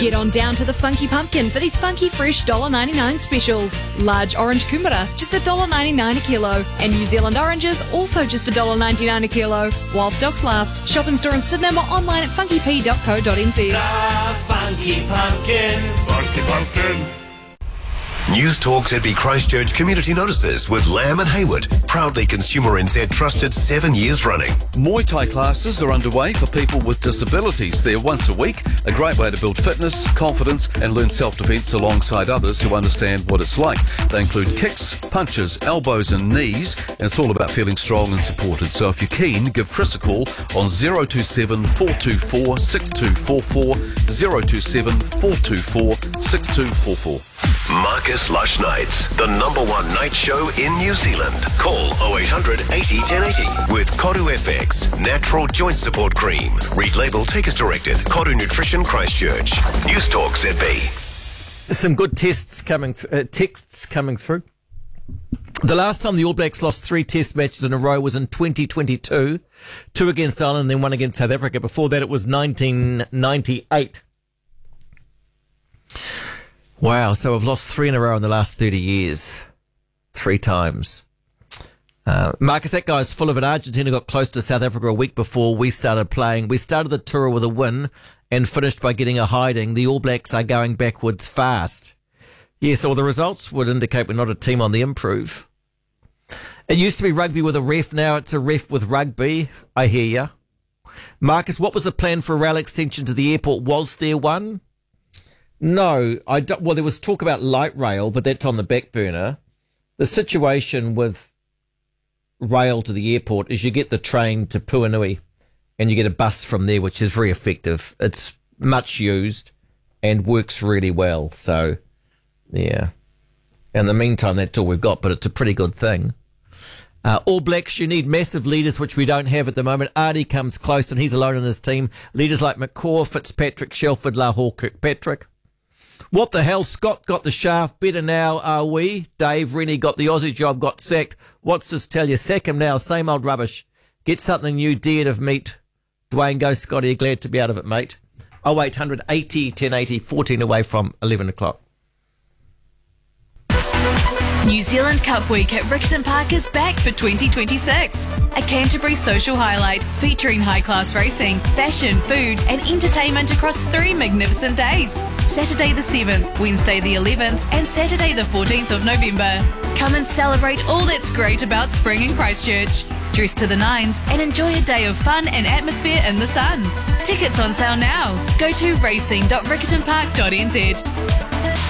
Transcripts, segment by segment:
Get on down to the Funky Pumpkin for these funky fresh $1.99 specials. Large orange kumara, just $1.99 a kilo. And New Zealand oranges, also just $1.99 a kilo. While stocks last, shop in store in Sydney or online at funkyp.co.nz. The Funky Pumpkin. Funky Pumpkin. News Talk ZB Christchurch community notices with Lamb and Hayward, proudly Consumer NZ trusted 7 years running. Muay Thai classes are underway for people with disabilities. They're once a week, a great way to build fitness, confidence and learn self-defense alongside others who understand what it's like. They include kicks, punches, elbows and knees, and it's all about feeling strong and supported. So if you're keen, give Chris a call on 027 424 6244, 027 424 6244. Marcus Lush Nights, the #1 night show in New Zealand. Call 0800 80 1080 with Koru FX, Natural Joint Support Cream. Read label, take as directed. Koru Nutrition Christchurch. News Talk ZB. Some good texts coming through. The last time the All Blacks lost 3 test matches in a row was in 2022. 2 against Ireland, then 1 against South Africa. Before that, it was 1998. Wow, so we've lost 3 in a row in the last 30 years. 3 times. Marcus, that guy's full of it. Argentina got close to South Africa a week before we started playing. We started the tour with a win and finished by getting a hiding. The All Blacks are going backwards fast. Yes, all the results would indicate we're not a team on the improve. It used to be rugby with a ref, now it's a ref with rugby. I hear ya. Marcus, what was the plan for a rail extension to the airport? Was there one? No, well, there was talk about light rail, but that's on the back burner. The situation with rail to the airport is you get the train to Puanui and you get a bus from there, which is very effective. It's much used and works really well. So, yeah. In the meantime, that's all we've got, but it's a pretty good thing. All Blacks, you need massive leaders, which we don't have at the moment. Ardie comes close and he's alone in his team. Leaders like McCaw, Fitzpatrick, Shelford, Lahore, Kirkpatrick. What the hell? Scott got the shaft. Better now, are we? Dave Rennie got the Aussie job, got sacked. What's this tell you? Sack him now. Same old rubbish. Get something new, dead of meat. Dwayne, go Scotty. Glad to be out of it, mate. 0800 80 1080, 14 away from 11 o'clock. New Zealand Cup Week at Riccarton Park is back for 2026. A Canterbury social highlight featuring high-class racing, fashion, food and entertainment across 3 magnificent days. Saturday the 7th, Wednesday the 11th and Saturday the 14th of November. Come and celebrate all that's great about spring in Christchurch. Dress to the nines and enjoy a day of fun and atmosphere in the sun. Tickets on sale now. Go to racing.riccartonpark.nz.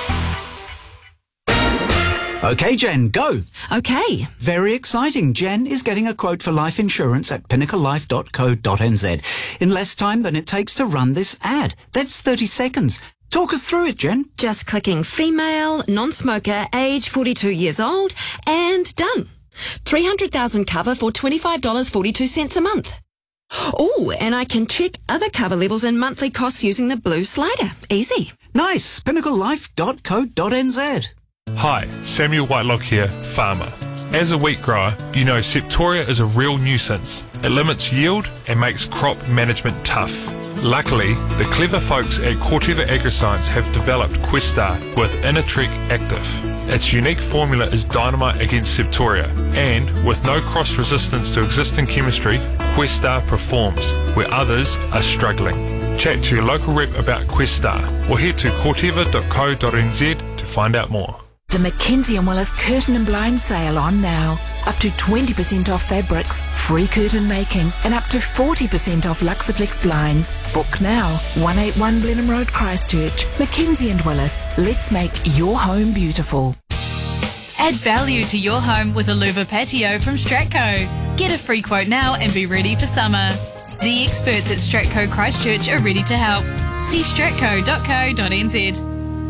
OK, Jen, go. OK. Very exciting. Jen is getting a quote for life insurance at pinnaclelife.co.nz in less time than it takes to run this ad. That's 30 seconds. Talk us through it, Jen. Just clicking female, non-smoker, age 42 years old, and done. 300,000 cover for $25.42 a month. Oh, and I can check other cover levels and monthly costs using the blue slider. Easy. Nice. pinnaclelife.co.nz. Hi, Samuel Whitelock here, farmer. As a wheat grower, you know Septoria is a real nuisance. It limits yield and makes crop management tough. Luckily, the clever folks at Corteva Agriscience have developed Questar with Innertrek Active. Its unique formula is dynamite against Septoria, and with no cross-resistance to existing chemistry, Questar performs where others are struggling. Chat to your local rep about Questar or head to corteva.co.nz to find out more. The Mackenzie & Willis Curtain and Blind sale on now. Up to 20% off fabrics, free curtain making, and up to 40% off Luxaflex blinds. Book now. 181 Blenheim Road, Christchurch. Mackenzie & Willis. Let's make your home beautiful. Add value to your home with a louver patio from Stratco. Get a free quote now and be ready for summer. The experts at Stratco Christchurch are ready to help. See stratco.co.nz.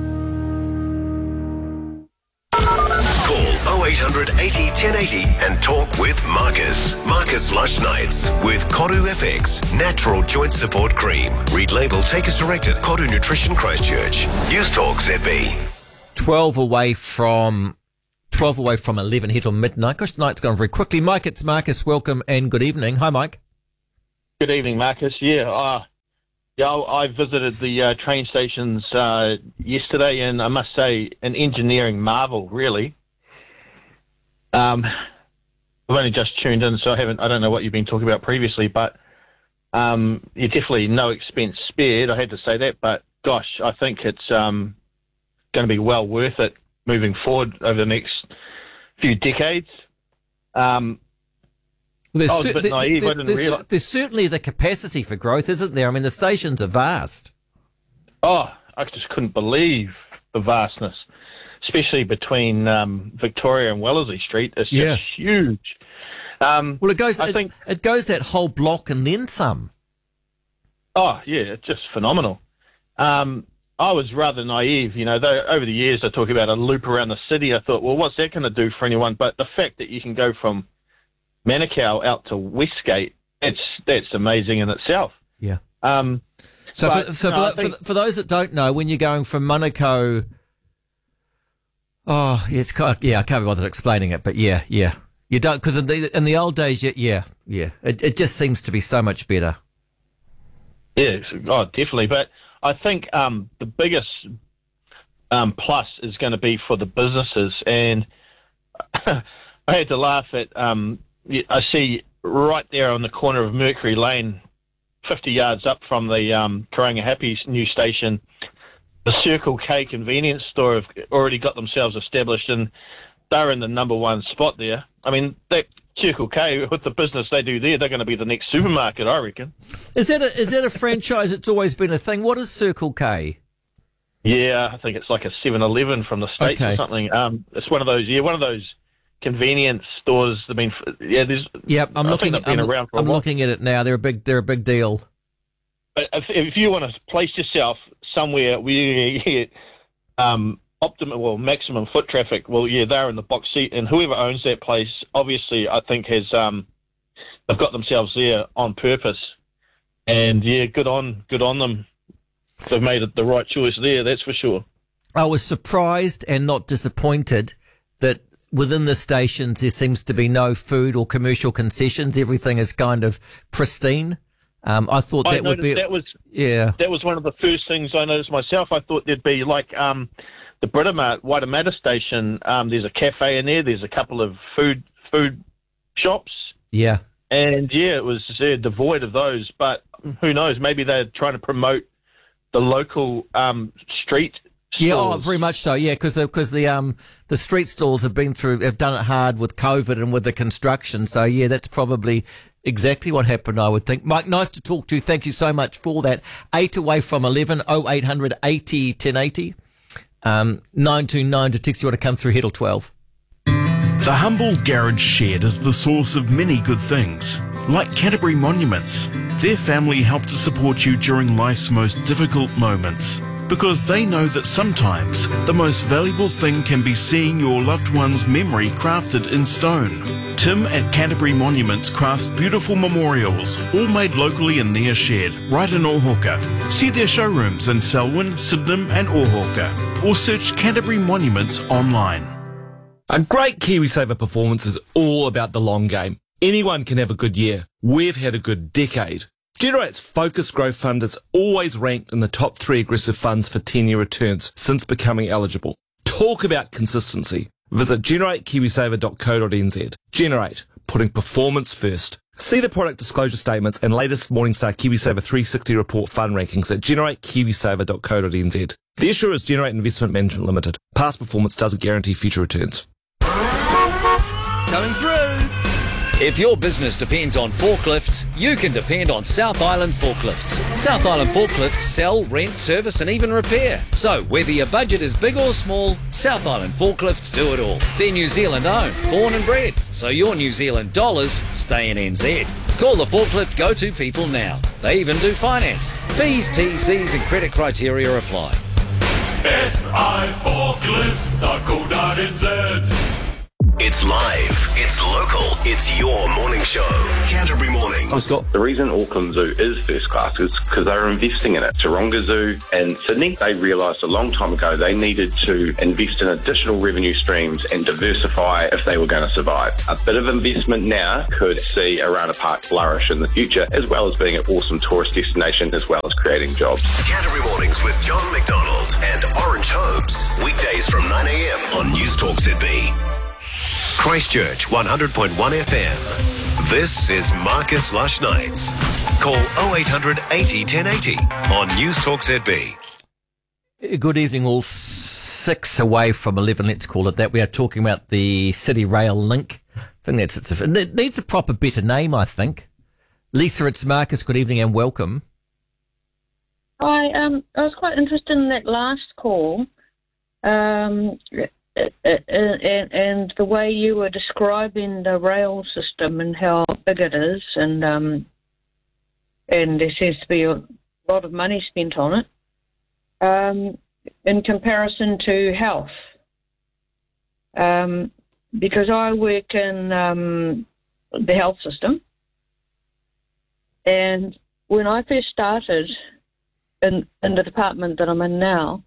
Call 0800 80 1080 and talk with Marcus. Marcus Lush Nights with Koru FX, Natural Joint Support Cream. Read label, take as directed. Koru Nutrition Christchurch. News Talk ZB. 12 away from 11 here till midnight. Gosh, night's gone very quickly. Mike, it's Marcus. Welcome and good evening. Hi, Mike. Good evening, Marcus. Yeah, Yeah, I visited the train stations yesterday, and I must say, an engineering marvel, really. I've only just tuned in, so I don't know what you've been talking about previously, but you're definitely no expense spared. I had to say that, but gosh, I think it's going to be well worth it moving forward over the next few decades. I was a bit naive. I didn't realise. There's certainly the capacity for growth, isn't there? I mean, the stations are vast. Oh, I just couldn't believe the vastness, especially between Victoria and Wellesley Street. It's just huge. Well, it goes that whole block and then some. Oh, yeah, it's just phenomenal. I was rather naive, though over the years I talk about a loop around the city. I thought, well, what's that going to do for anyone? But the fact that you can go from Manukau out to Westgate, that's amazing in itself. Yeah. For those that don't know, when you're going from Manukau, I can't be bothered explaining it, but yeah. You don't, because in the old days, it just seems to be so much better. Yeah, definitely. But I think the biggest plus is going to be for the businesses, and I had to laugh at. I see right there on the corner of Mercury Lane, 50 yards up from the Karanga Happy new station, the Circle K convenience store have already got themselves established, and they're in the number one spot there. I mean, that Circle K, with the business they do there, they're going to be the next supermarket, I reckon. Is that a franchise? It's always been a thing. What is Circle K? Yeah, I think it's like a 7-Eleven from the States or something. It's one of those convenience stores. I mean, I'm looking at it now. They're a big deal. But if you want to place yourself somewhere where you get maximum foot traffic, they're in the box seat, and whoever owns that place, obviously, I think has they've got themselves there on purpose, and good on them. They've made the right choice there, that's for sure. I was surprised and not disappointed that within the stations there seems to be no food or commercial concessions. Everything is kind of pristine. I thought that would be... That was one of the first things I noticed myself. I thought there'd be like the Britomart, Waitemata station. There's a cafe in there. There's a couple of food shops. Yeah. And it was devoid of those. But who knows? Maybe they're trying to promote the local street stores. Very much so. Yeah, because the street stalls have done it hard with COVID and with the construction. So that's probably exactly what happened, I would think. Mike, nice to talk to you. Thank you so much for that. 8 away from 11, 0800 80 1080. 929 to text you want to come through, Heddle 12. The humble garage shed is the source of many good things, like Canterbury Monuments. Their family help to support you during life's most difficult moments, because they know that sometimes the most valuable thing can be seeing your loved one's memory crafted in stone. Tim at Canterbury Monuments crafts beautiful memorials, all made locally in their shed, right in Ohauka. See their showrooms in Selwyn, Sydenham and Ohauka, or search Canterbury Monuments online. A great KiwiSaver performance is all about the long game. Anyone can have a good year. We've had a good decade. Generate's Focus Growth Fund is always ranked in the top 3 aggressive funds for 10-year returns since becoming eligible. Talk about consistency. Visit generatekiwisaver.co.nz. Generate, putting performance first. See the product disclosure statements and latest Morningstar KiwiSaver 360 report fund rankings at generatekiwisaver.co.nz. The issuer is Generate Investment Management Limited. Past performance doesn't guarantee future returns. Coming through. If your business depends on forklifts, you can depend on South Island Forklifts. South Island Forklifts sell, rent, service and even repair. So whether your budget is big or small, South Island Forklifts do it all. They're New Zealand owned, born and bred, so your New Zealand dollars stay in NZ. Call the forklift go-to people now. They even do finance. Fees, T's, C's and credit criteria apply. SI Forklifts.co.nz. It's live, it's local, it's your morning show. Canterbury Mornings. The reason Auckland Zoo is first class is because they're investing in it. Taronga Zoo and Sydney, they realised a long time ago they needed to invest in additional revenue streams and diversify if they were going to survive. A bit of investment now could see Arana Park flourish in the future, as well as being an awesome tourist destination, as well as creating jobs. Canterbury Mornings with John McDonald and Orange Homes. Weekdays from 9 a.m. on News Talk ZB. Christchurch 100.1 FM. This is Marcus Lush Nights. Call 0800 80 1080 on News Talk ZB. Good evening, all. 6 away from 11, let's call it that. We are talking about the City Rail Link. I think it needs a proper, better name, I think. Lisa, it's Marcus. Good evening and welcome. I was quite interested in that last call. And the way you were describing the rail system and how big it is, and there seems to be a lot of money spent on it in comparison to health. Because I work in the health system, and when I first started in the department that I'm in now,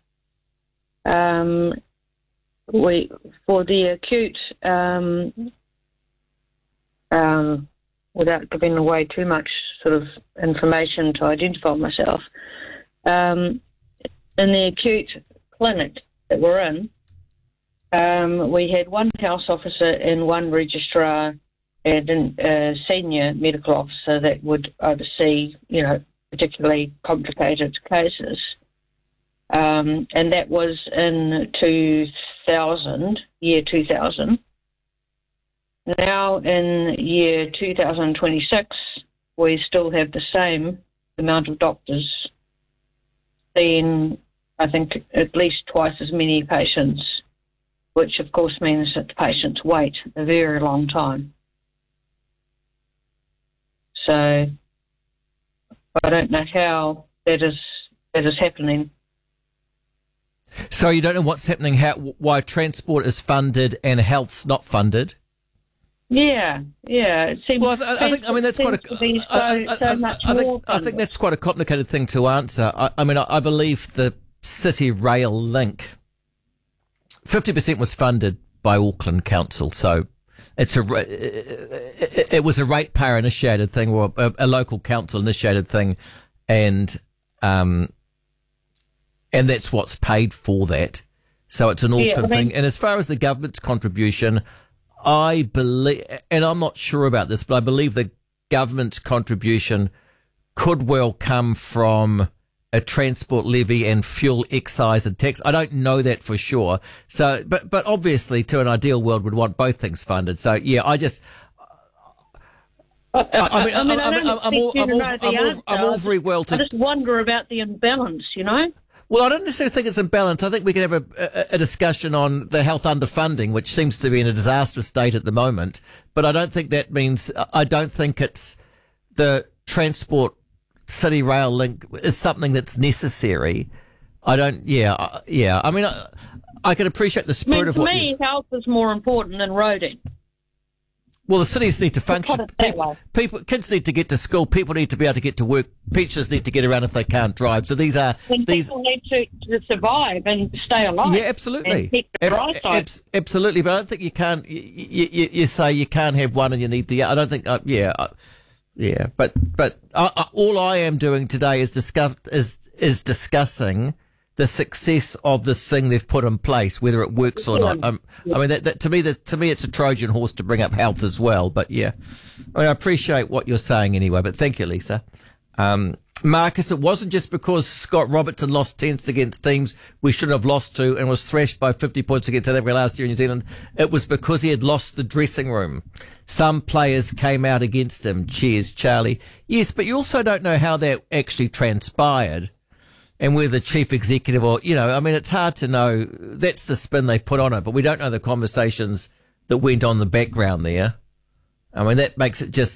for the acute, without giving away too much sort of information to identify myself, in the acute clinic that we're in, we had one health officer and one registrar and a senior medical officer that would oversee, particularly complicated cases. And that was in year 2000. Now in year 2026, we still have the same amount of doctors seeing, I think, at least twice as many patients, which of course means that the patients wait a very long time. So I don't know how that is happening. So you don't know what's happening, why transport is funded and health's not funded? Yeah. It seems. Well, I think that's quite I think that's quite a complicated thing to answer. I believe the City Rail Link, 50% was funded by Auckland Council, so it was a ratepayer initiated thing, or a local council initiated thing, and that's what's paid for that. So it's an Auckland thing. And as far as the government's contribution, I believe, and I'm not sure about this, but I believe the government's contribution could well come from a transport levy and fuel excise and tax. I don't know that for sure. So, but obviously, to an ideal world, would want both things funded. So, yeah, I'm all very well to. I just wonder about the imbalance, Well, I don't necessarily think it's imbalanced. I think we can have a discussion on the health underfunding, which seems to be in a disastrous state at the moment. But I don't think that means, I don't think it's the transport City Rail Link is something that's necessary. I don't, I mean, I can appreciate the spirit of what. To me, health is more important than roading. Well, the cities need to function. Kids need to get to school. People need to be able to get to work. Pensioners need to get around if they can't drive. So these people need to survive and stay alive. Yeah, absolutely. And keep the dry side. Absolutely, but I don't think you can't. You say you can't have one and you need the other. I don't think. But all I am doing today is discussing the success of this thing they've put in place, whether it works or not. I mean, that to me, it's a Trojan horse to bring up health as well. But yeah, I appreciate what you're saying anyway. But thank you, Lisa. Marcus, it wasn't just because Scott Robertson lost 10s against teams we shouldn't have lost to and was thrashed by 50 points against South Africa last year in New Zealand. It was because he had lost the dressing room. Some players came out against him. Cheers, Charlie. Yes, but you also don't know how that actually transpired. And whether the chief executive or, it's hard to know. That's the spin they put on it, but we don't know the conversations that went on in the background there. I mean, that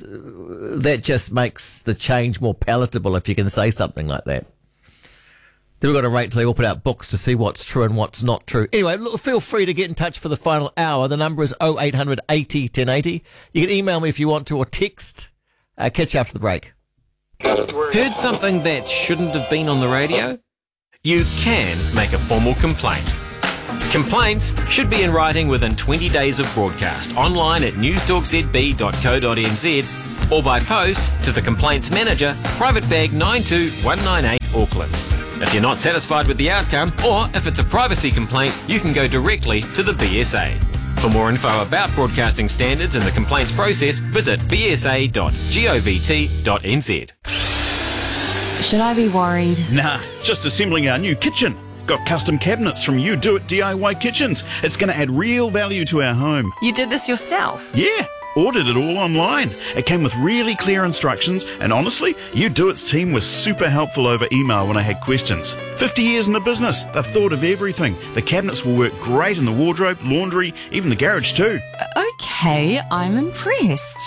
just makes the change more palatable if you can say something like that. Then we've got to wait till they all put out books to see what's true and what's not true. Anyway, look, feel free to get in touch for the final hour. The number is 0800 80 1080. You can email me if you want to, or text. Catch you after the break. Heard something that shouldn't have been on the radio? You can make a formal complaint. Complaints should be in writing within 20 days of broadcast, online at newstalkzb.co.nz or by post to the Complaints Manager, Private Bag 92198 Auckland. If you're not satisfied with the outcome, or if it's a privacy complaint, you can go directly to the BSA. For more info about broadcasting standards and the complaints process, visit bsa.govt.nz. Should I be worried? Nah, just assembling our new kitchen. Got custom cabinets from You Do It DIY Kitchens. It's going to add real value to our home. You did this yourself? Yeah, ordered it all online. It came with really clear instructions, and honestly, You Do It's team was super helpful over email when I had questions. 50 years in the business, they've thought of everything. The cabinets will work great in the wardrobe, laundry, even the garage too. Okay, I'm impressed.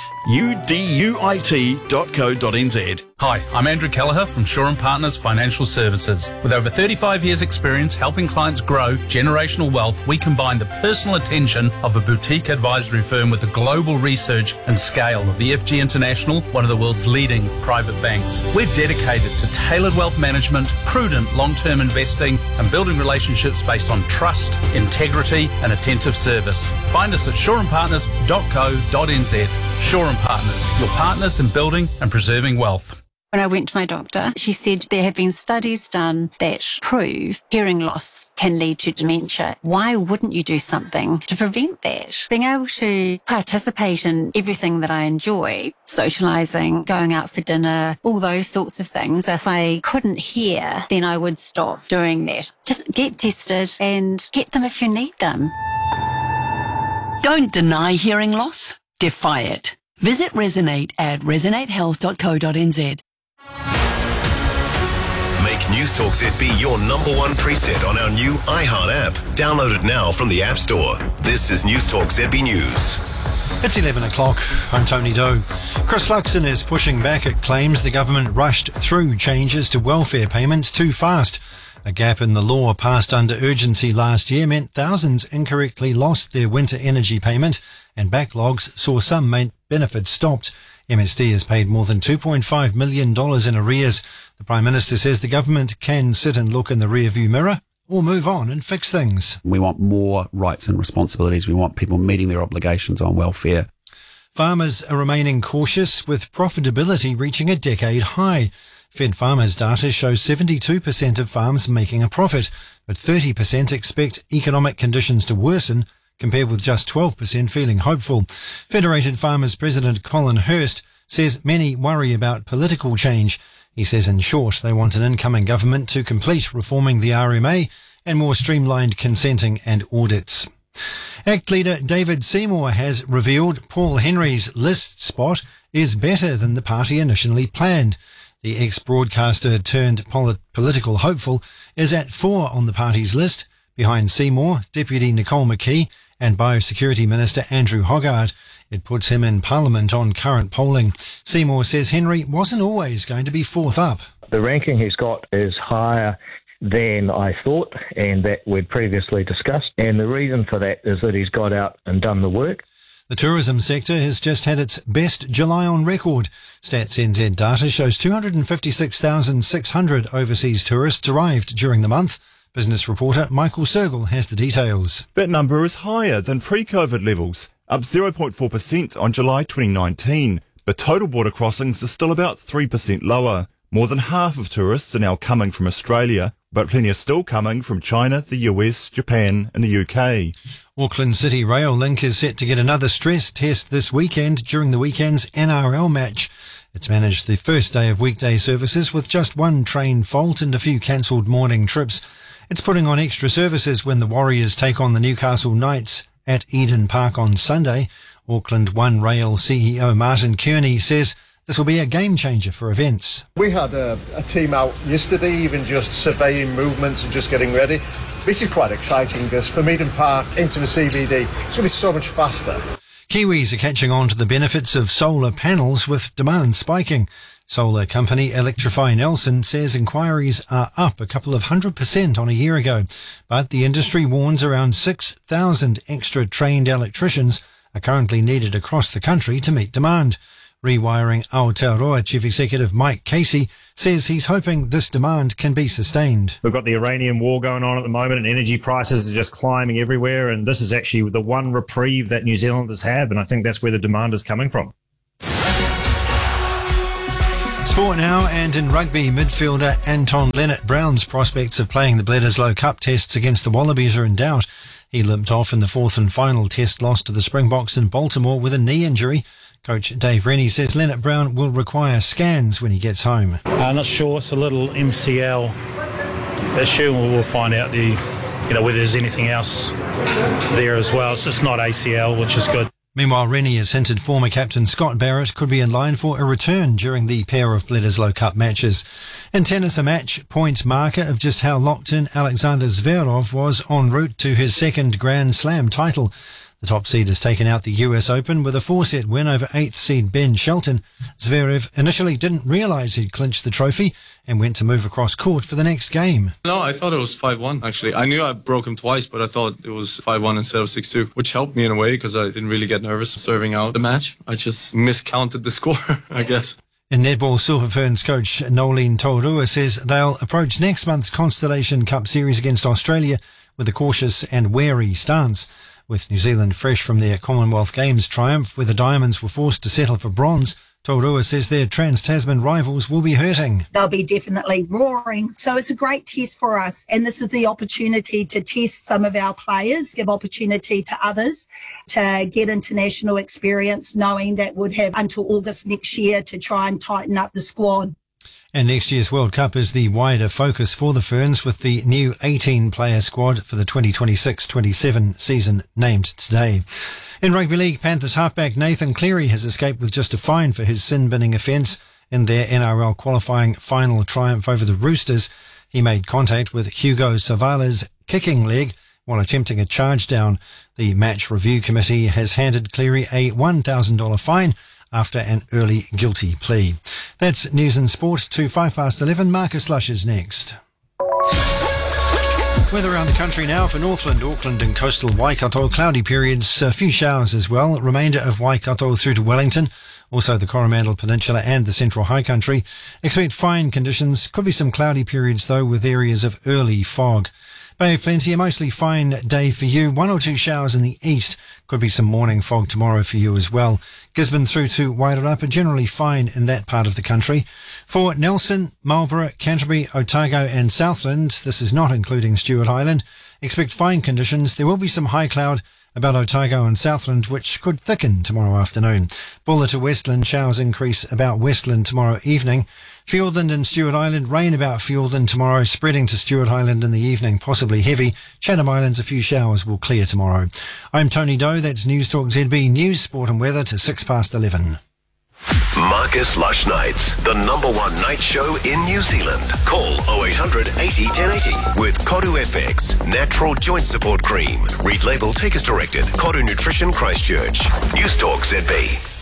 uduit.co.nz. Hi, I'm Andrew Kelleher from Shaw & Partners Financial Services. With over 35 years' experience helping clients grow generational wealth, we combine the personal attention of a boutique advisory firm with the global research and scale of EFG International, one of the world's leading private banks. We're dedicated to tailored wealth management, prudent long-term investing, and building relationships based on trust, integrity, and attentive service. Find us at shawandpartners.co.nz. Shaw & Partners, your partners in building and preserving wealth. When I went to my doctor, she said there have been studies done that prove hearing loss can lead to dementia. Why wouldn't you do something to prevent that? Being able to participate in everything that I enjoy, socialising, going out for dinner, all those sorts of things, if I couldn't hear, then I would stop doing that. Just get tested and get them if you need them. Don't deny hearing loss, defy it. Visit Resonate at resonatehealth.co.nz. Make News Talk ZB your number one preset on our new iHeart app. Download it now from the App Store. This is News Talk ZB News. It's 11 o'clock. I'm Tony Doe. Chris Luxon is pushing back at claims the government rushed through changes to welfare payments too fast. A gap in the law passed under urgency last year meant thousands incorrectly lost their winter energy payment, and backlogs saw some benefits stopped. MSD has paid more than $2.5 million in arrears. The Prime Minister says the government can sit and look in the rearview mirror or move on and fix things. We want more rights and responsibilities. We want people meeting their obligations on welfare. Farmers are remaining cautious, with profitability reaching a decade high. Fed Farmers data shows 72% of farms making a profit, but 30% expect economic conditions to worsen, compared with just 12% feeling hopeful. Federated Farmers President Colin Hurst says many worry about political change. He says, in short, they want an incoming government to complete reforming the RMA and more streamlined consenting and audits. ACT leader David Seymour has revealed Paul Henry's list spot is better than the party initially planned. The ex-broadcaster turned political hopeful is at 4 on the party's list, behind Seymour, Deputy Nicole McKee and Biosecurity Minister Andrew Hoggard. It puts him in Parliament on current polling. Seymour says Henry wasn't always going to be fourth up. The ranking he's got is higher than I thought and that we'd previously discussed. And the reason for that is that he's got out and done the work. The tourism sector has just had its best July on record. Stats NZ data shows 256,600 overseas tourists arrived during the month. Business reporter Michael Sergel has the details. That number is higher than pre-COVID levels, up 0.4% on July 2019. But total border crossings are still about 3% lower. More than half of tourists are now coming from Australia, but plenty are still coming from China, the US, Japan and the UK. Auckland City Rail Link is set to get another stress test this weekend during the weekend's NRL match. It's managed the first day of weekday services with just one train fault and a few cancelled morning trips. It's putting on extra services when the Warriors take on the Newcastle Knights at Eden Park on Sunday. Auckland One Rail CEO Martin Kearney says this will be a game changer for events. We had a team out yesterday, even just surveying movements and just getting ready. This is quite exciting because from Eden Park into the CBD, it's going to be so much faster. Kiwis are catching on to the benefits of solar panels with demand spiking. Solar company Electrify Nelson says inquiries are up a couple of 100% on a year ago, but the industry warns around 6,000 extra trained electricians are currently needed across the country to meet demand. Rewiring Aotearoa Chief Executive Mike Casey says he's hoping this demand can be sustained. We've got the Iranian war going on at the moment and energy prices are just climbing everywhere, and this is actually the one reprieve that New Zealanders have, and I think that's where the demand is coming from. Sport now, and in rugby, midfielder Anton Leonard-Brown's prospects of playing the Bledisloe Cup tests against the Wallabies are in doubt. He limped off in the fourth and final test loss to the Springboks in Baltimore with a knee injury. Coach Dave Rennie says Leonard-Brown will require scans when he gets home. I'm not sure. It's a little MCL issue. We'll find out whether there's anything else there as well. It's just not ACL, which is good. Meanwhile, Rennie has hinted former captain Scott Barrett could be in line for a return during the pair of Bledisloe Cup matches. In tennis, a match point marker of just how locked in Alexander Zverev was en route to his second Grand Slam title. The top seed has taken out the US Open with a 4-set win over 8th seed Ben Shelton. Zverev initially didn't realise he'd clinched the trophy and went to move across court for the next game. No, I thought it was 5-1, actually. I knew I broke him twice, but I thought it was 5-1 instead of 6-2, which helped me in a way because I didn't really get nervous serving out the match. I just miscounted the score, I guess. In netball, Silver Ferns coach Nolene Taurua says they'll approach next month's Constellation Cup series against Australia with a cautious and wary stance. With New Zealand fresh from their Commonwealth Games triumph, where the Diamonds were forced to settle for bronze, Taurua says their Trans-Tasman rivals will be hurting. They'll be definitely roaring. So it's a great test for us. And this is the opportunity to test some of our players, give opportunity to others to get international experience, knowing that would have until August next year to try and tighten up the squad. And next year's World Cup is the wider focus for the Ferns, with the new 18-player squad for the 2026-27 season named today. In Rugby League, Panthers halfback Nathan Cleary has escaped with just a fine for his sin-binning offence in their NRL qualifying final triumph over the Roosters. He made contact with Hugo Savala's kicking leg while attempting a charge down. The match review committee has handed Cleary a $1,000 fine after an early guilty plea. That's news and sport to 11:05. Marcus Lush is next. Weather around the country now for Northland, Auckland and coastal Waikato. Cloudy periods, a few showers as well. Remainder of Waikato through to Wellington. Also the Coromandel Peninsula and the Central High Country. Expect fine conditions. Could be some cloudy periods though, with areas of early fog. Bay of Plenty, a mostly fine day for you. 1 or 2 showers in the east. Could be some morning fog tomorrow for you as well. Gisborne through to Wairarapa, generally fine in that part of the country. For Nelson, Marlborough, Canterbury, Otago and Southland, this is not including Stewart Island, expect fine conditions. There will be some high cloud about Otago and Southland, which could thicken tomorrow afternoon. Bulla to Westland, showers increase about Westland tomorrow evening. Fiordland and Stewart Island, rain about Fiordland tomorrow, spreading to Stewart Island in the evening, possibly heavy. Chatham Islands, a few showers will clear tomorrow. I'm Tony Doe, that's News Talk ZB, News, Sport and Weather to 11:06. Marcus Lush Nights, the #1 night show in New Zealand. Call 0800 80 1080 with Koru FX, Natural Joint Support Cream. Read label, take as directed. Koru Nutrition Christchurch. News Talk ZB.